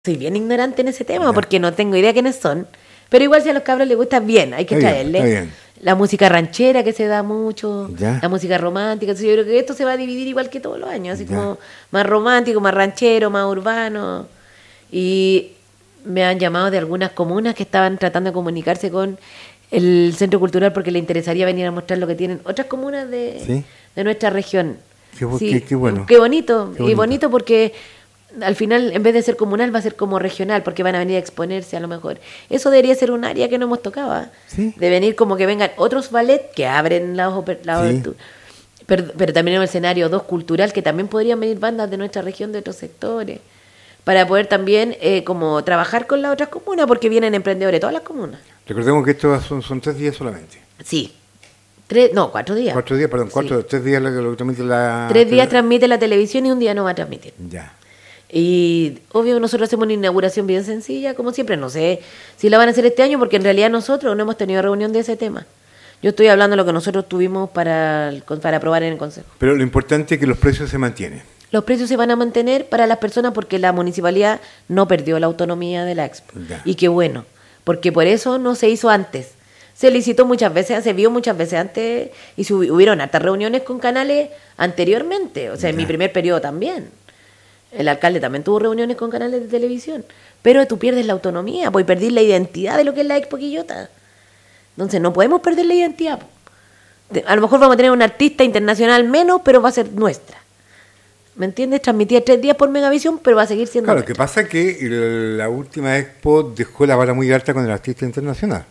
soy bien ignorante en ese tema Ya. porque no tengo idea quiénes son. Pero igual si a los cabros les gusta, bien, hay que Está bien, traerle. está bien. La música ranchera que se da mucho, Ya. la música romántica. Entonces yo creo que esto se va a dividir igual que todos los años, así Ya. como más romántico, más ranchero, más urbano. Y me han llamado de algunas comunas que estaban tratando de comunicarse con el centro cultural porque le interesaría venir a mostrar lo que tienen otras comunas Sí. de nuestra región. Qué bueno. Qué bonito. Qué Y bonito. bonito porque al final, en vez de ser comunal, va a ser como regional, porque van a venir a exponerse a lo mejor. Eso debería ser un área que no hemos tocado, ¿ah? Sí. De venir como que vengan otros ballet que abren Sí. pero también en el escenario 2 cultural, que también podrían venir bandas de nuestra región, de otros sectores, para poder también como trabajar con las otras comunas, porque vienen emprendedores de todas las comunas. Recordemos que estos son 3 días solamente. Sí. 4 días. 4 días, perdón, Sí. 3 días lo que transmite la... 3 días transmite la televisión y un día no va a transmitir. Ya. Y obvio nosotros hacemos una inauguración bien sencilla, como siempre. No sé si la van a hacer este año, porque en realidad nosotros no hemos tenido reunión de ese tema. Yo estoy hablando de lo que nosotros tuvimos para aprobar en el Consejo. Pero lo importante es que los precios se mantienen. Los precios se van a mantener para las personas porque la municipalidad no perdió la autonomía de la Expo. Ya. Y qué bueno, porque por eso no se hizo antes. Se licitó muchas veces, se vio muchas veces antes y hubieron hartas reuniones con canales anteriormente. O sea, en mi primer periodo también. El alcalde también tuvo reuniones con canales de televisión. Pero tú pierdes la autonomía, pues perdís la identidad de lo que es la Expo Quillota. Entonces no podemos perder la identidad. A lo mejor vamos a tener un artista internacional menos, pero va a ser nuestra. ¿Me entiendes? Transmitía 3 días por Megavisión, pero va a seguir siendo Claro, que nuestra. pasa que la última Expo dejó la vara muy alta con el artista internacional.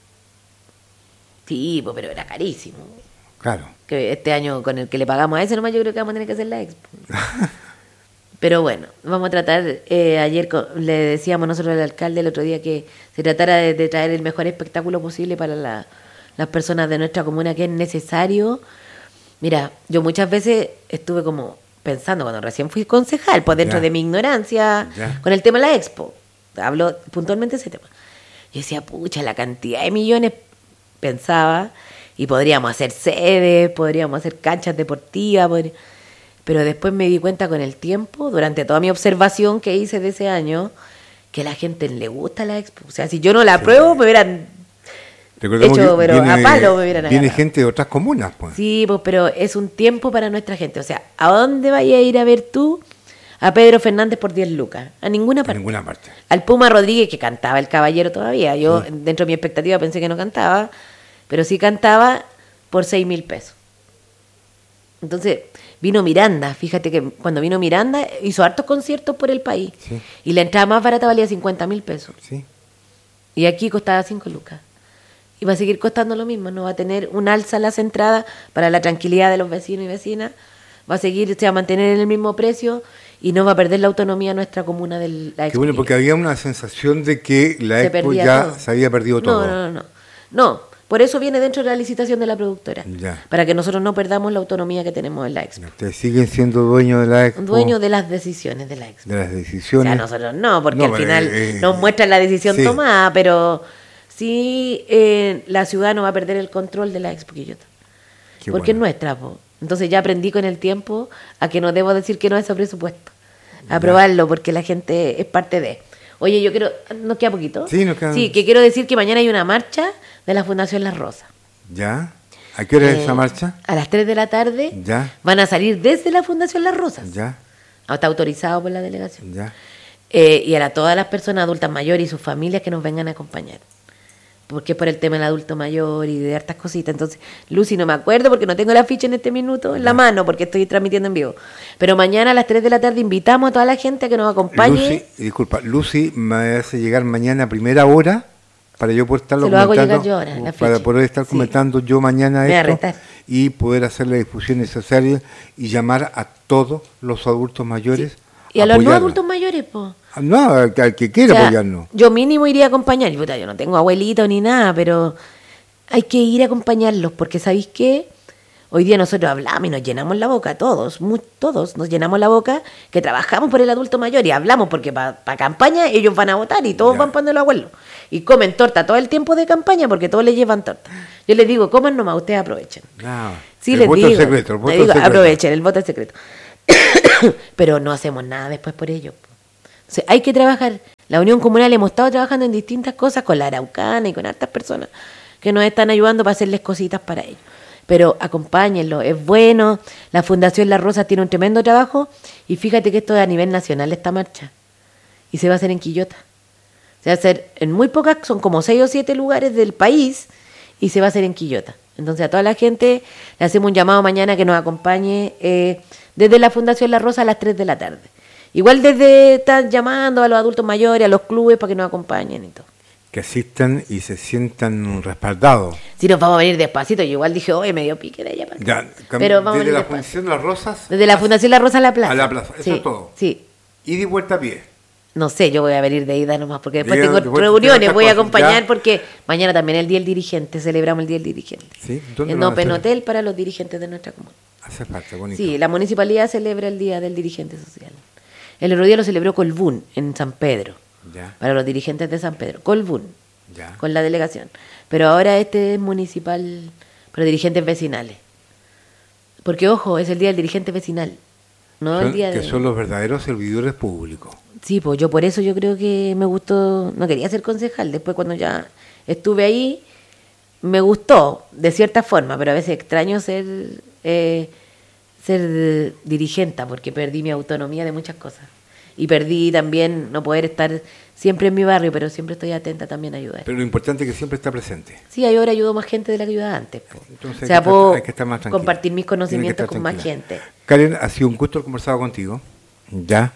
Sí, pues, pero era carísimo. Claro. Que este año con el que le pagamos a ese nomás yo creo que vamos a tener que hacer la Expo. Pero bueno, vamos a tratar, ayer le decíamos nosotros al alcalde el otro día que se tratara de traer el mejor espectáculo posible para las personas de nuestra comuna, que es necesario. Mira, yo muchas veces estuve como pensando cuando recién fui concejal, pues dentro Ya. de mi ignorancia, Ya. con el tema de la Expo, hablo puntualmente de ese tema. Yo decía, pucha, la cantidad de millones, pensaba, y podríamos hacer sedes, podríamos hacer canchas deportivas, pero después me di cuenta con el tiempo, durante toda mi observación que hice de ese año, que a la gente le gusta la Expo. O sea, si yo no la apruebo, me hubieran Recordemos hecho, que pero a palo me hubieran viene agarrado. gente de otras comunas, pues. Sí, pues, pero es un tiempo para nuestra gente. O sea, ¿a dónde vayas a ir a ver tú a Pedro Fernández por 10 lucas? A ninguna En parte. ninguna parte. Al Puma Rodríguez, que cantaba el caballero todavía. Yo, dentro de mi expectativa, pensé que no cantaba, pero sí cantaba por 6.000 pesos. Entonces, vino Miranda. Fíjate que cuando vino Miranda, hizo hartos conciertos por el país. Sí. Y la entrada más barata valía 50.000 pesos. Sí. Y aquí costaba 5 lucas. Y va a seguir costando lo mismo, no va a tener un alza las entradas para la tranquilidad de los vecinos y vecinas, va a seguir, se va a mantener en el mismo precio y no va a perder la autonomía nuestra comuna de la Qué Expo. bueno, porque había una sensación de que la Se Expo perdía ya todo. se había perdido todo. No, por eso viene dentro de la licitación de la productora, Ya. para que nosotros no perdamos la autonomía que tenemos en la Expo. Ustedes siguen siendo dueños de la Expo, Dueño de las decisiones de la Expo. de las O sea, decisiones. nosotros no, porque No, al pero, final nos muestran la decisión sí. tomada, pero sí la ciudad no va a perder el control de la Expo Quillota. Qué Porque bueno. es nuestra, po. Entonces ya aprendí con el tiempo a que no debo decir que no a ese presupuesto. Aprobarlo, porque la gente es parte de. Oye, yo quiero... ¿Nos queda poquito? Sí, nos quedan- Sí, que quiero decir que mañana hay una marcha de la Fundación Las Rosas. ¿Ya? ¿A qué hora es esa marcha? A las 3 de la tarde Ya. van a salir desde la Fundación Las Rosas. ¿Ya? Está autorizado por la delegación. ¿Ya? Y a todas las personas adultas mayores y sus familias que nos vengan a acompañar. Porque es por el tema del adulto mayor y de hartas cositas. Entonces, Lucy, no me acuerdo porque no tengo la ficha en este minuto en la mano porque estoy transmitiendo en vivo. Pero mañana a las 3 de la tarde invitamos a toda la gente a que nos acompañe. Lucy me hace llegar mañana a primera hora para yo poder estarlo Se lo hago comentando. llegar yo ahora, la Para ficha. poder estar Sí. comentando yo mañana Me va a esto retar. y poder hacer la difusión necesaria y llamar a todos los adultos mayores. Y a los no apoyarnos. adultos mayores, pues. No, al que quiera O sea, apoyarnos. yo mínimo iría a acompañar. Y, puta, yo no tengo abuelito ni nada, pero hay que ir a acompañarlos, porque ¿sabéis qué? Hoy día nosotros hablamos y nos llenamos la boca, todos nos llenamos la boca, que trabajamos por el adulto mayor y hablamos porque para campaña ellos van a votar y todos Ya. van para los abuelos. Y comen torta todo el tiempo de campaña porque todos les llevan torta. Yo les digo, coman nomás, ustedes aprovechen. No, Sí, el les voto digo, es secreto, el voto les digo, es secreto. aprovechen, el voto es secreto. Pero no hacemos nada después por ellos. O sea, hay que trabajar. La Unión Comunal hemos estado trabajando en distintas cosas con la Araucana y con hartas personas que nos están ayudando para hacerles cositas para ellos. Pero acompáñenlo, es bueno. La Fundación La Rosa tiene un tremendo trabajo y fíjate que esto es a nivel nacional esta marcha. Y se va a hacer en Quillota. Se va a hacer en muy pocas, son como 6 o 7 lugares del país y se va a hacer en Quillota. Entonces a toda la gente le hacemos un llamado mañana que nos acompañe desde la Fundación La Rosa a las 3 de la tarde. Igual desde están llamando a los adultos mayores, a los clubes para que nos acompañen y todo. Que asistan y se sientan respaldados. Si nos vamos a venir despacito, yo igual dije, oye, me dio pique de allá para acá. Pero vamos desde la Fundación Las Rosas. Desde la Fundación La Rosa a la plaza. A la plaza, eso sí, es todo. Sí. Ida y vuelta a pie. No sé, yo voy a venir de ida nomás, porque después tengo reuniones, voy a acompañar ¿ya? Porque mañana también es el Día del Dirigente, celebramos el Día del Dirigente. ¿Sí? ¿Dónde en Open Hotel para los dirigentes de nuestra comuna. Hace falta, bonito. Sí, la municipalidad celebra el Día del Dirigente Social. El otro día lo celebró Colbún, en San Pedro, ya. Para los dirigentes de San Pedro. Colbún, ya. Con la delegación. Pero ahora este es municipal para dirigentes vecinales. Porque, ojo, es el Día del Dirigente Vecinal. No el día que son los verdaderos servidores públicos. Sí, pues por eso yo creo que me gustó, no quería ser concejal, después cuando ya estuve ahí, me gustó, de cierta forma, pero a veces extraño ser dirigenta, porque perdí mi autonomía de muchas cosas. Y perdí también no poder estar siempre en mi barrio, pero siempre estoy atenta también a ayudar. Pero lo importante es que siempre está presente. Sí, ahora ayudo más gente de la que ayudaba antes. Entonces, o sea, puedo estar más compartir mis conocimientos con más gente. Karen, ha sido un gusto haber conversado contigo. Ya.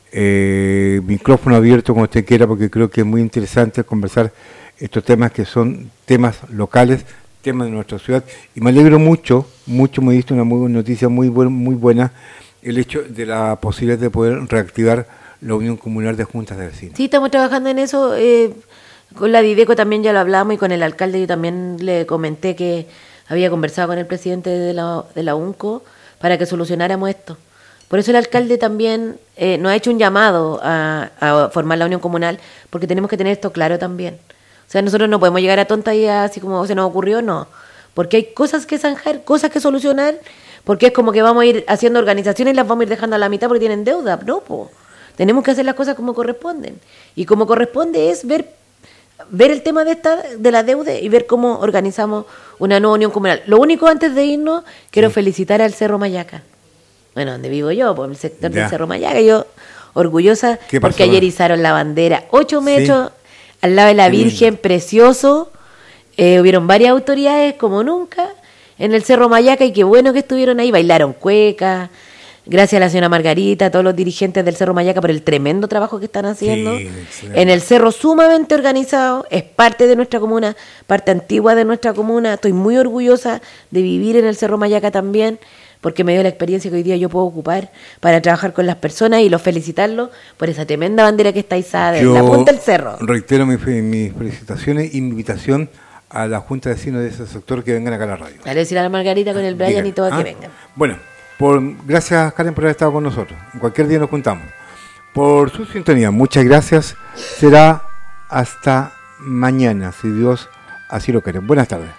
Micrófono abierto como usted quiera, porque creo que es muy interesante conversar estos temas que son temas locales, temas de nuestra ciudad. Y me alegro mucho, me diste una muy buena noticia, muy buena, el hecho de la posibilidad de poder reactivar la Unión Comunal de Juntas de Vecinos. Sí, estamos trabajando en eso. Con la Dideco también ya lo hablamos y con el alcalde yo también le comenté que había conversado con el presidente de la UNCO para que solucionáramos esto. Por eso el alcalde también nos ha hecho un llamado a formar la Unión Comunal, porque tenemos que tener esto claro también. O sea, nosotros no podemos llegar a tonta y así como se nos ocurrió, no. Porque hay cosas que zanjar, cosas que solucionar, porque es como que vamos a ir haciendo organizaciones y las vamos a ir dejando a la mitad porque tienen deuda. No, po. Tenemos que hacer las cosas como corresponden. Y como corresponde es ver el tema de la deuda y ver cómo organizamos una nueva Unión Comunal. Lo único, antes de irnos, quiero felicitar al Cerro Mayaca. Bueno, donde vivo yo, por el sector del Cerro Mayaca, yo orgullosa porque ayer izaron la bandera 8 metros al lado de la Virgen, precioso. Hubieron varias autoridades como nunca en el Cerro Mayaca y qué bueno que estuvieron ahí, bailaron cuecas. Gracias a la señora Margarita, a todos los dirigentes del Cerro Mayaca por el tremendo trabajo que están haciendo. En el cerro sumamente organizado, es parte de nuestra comuna, parte antigua de nuestra comuna. Estoy muy orgullosa de vivir en el Cerro Mayaca también, porque me dio la experiencia que hoy día yo puedo ocupar para trabajar con las personas y los felicitarlos por esa tremenda bandera que está izada en la punta del cerro. Reitero mis felicitaciones y mi invitación a la Junta de Vecinos de ese sector que vengan acá a la radio. Dale decir a la Margarita con el Brian y todo que vengan. Bueno, gracias Karen por haber estado con nosotros. En cualquier día nos juntamos. Por su sintonía, muchas gracias. Será hasta mañana, si Dios así lo quiere. Buenas tardes.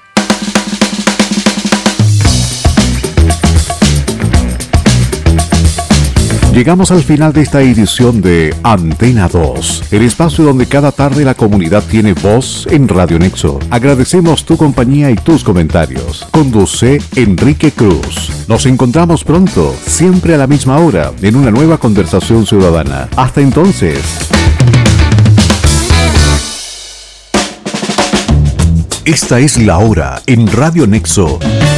Llegamos al final de esta edición de Antena 2, el espacio donde cada tarde la comunidad tiene voz en Radio Nexo. Agradecemos tu compañía y tus comentarios. Conduce Enrique Cruz. Nos encontramos pronto, siempre a la misma hora, en una nueva conversación ciudadana. Hasta entonces. Esta es la hora en Radio Nexo.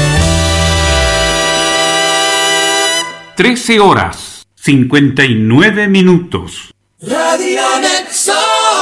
13 horas. 59 minutos. Radio Nexo.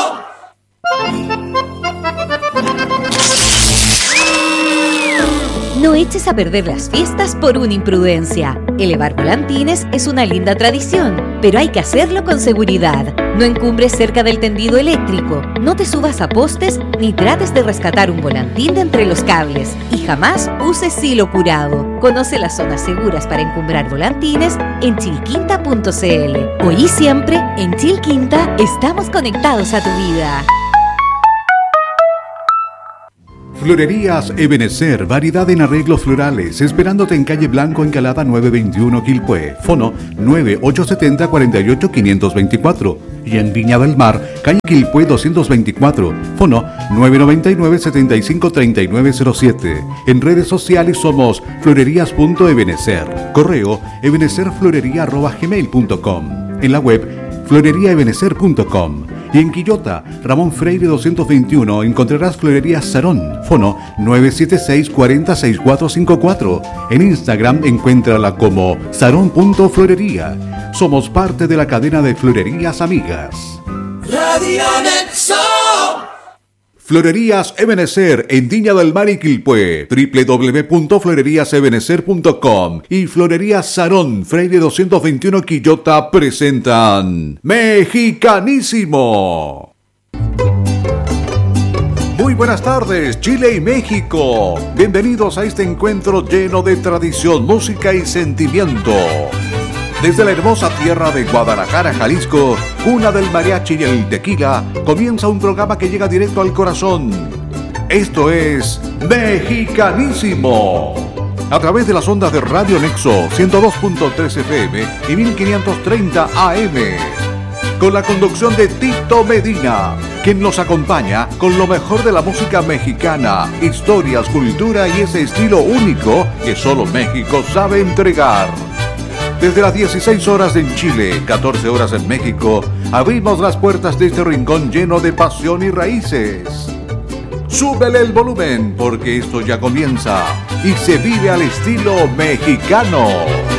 No eches a perder las fiestas por una imprudencia. Elevar volantines es una linda tradición, pero hay que hacerlo con seguridad. No encumbres cerca del tendido eléctrico, no te subas a postes ni trates de rescatar un volantín de entre los cables y jamás uses silo curado. Conoce las zonas seguras para encumbrar volantines en chilquinta.cl. Hoy y siempre, en Chilquinta, estamos conectados a tu vida. Florerías Ebenecer, variedad en arreglos florales, esperándote en calle Blanco, Encalada 921 Quilpué, fono 9870-48-524, y en Viña del Mar, calle Quilpué 224, fono 999-753907. En redes sociales somos florerías.ebenecer, correo ebenecerflorería@gmail.com, en la web floreriaebenecer.com. Y en Quillota, Ramón Freire 221, encontrarás Florerías Sarón, fono 976-406454. En Instagram, encuéntrala como sarón.florería. Somos parte de la cadena de Florerías Amigas. Radio Nexo. Florerías Ebenecer en Viña del Mar y Quilpué, www.floreríasebenecer.com y Florerías Sarón, Freire 221 Quillota presentan Mexicanísimo. Muy buenas tardes, Chile y México. Bienvenidos a este encuentro lleno de tradición, música y sentimiento. Desde la hermosa tierra de Guadalajara, Jalisco, cuna del mariachi y el tequila, comienza un programa que llega directo al corazón. Esto es Mexicanísimo. A través de las ondas de Radio Nexo 102.3 FM y 1530 AM. Con la conducción de Tito Medina, quien nos acompaña con lo mejor de la música mexicana, historias, cultura y ese estilo único que solo México sabe entregar. Desde las 16 horas en Chile, 14 horas en México, abrimos las puertas de este rincón lleno de pasión y raíces. Súbele el volumen porque esto ya comienza y se vive al estilo mexicano.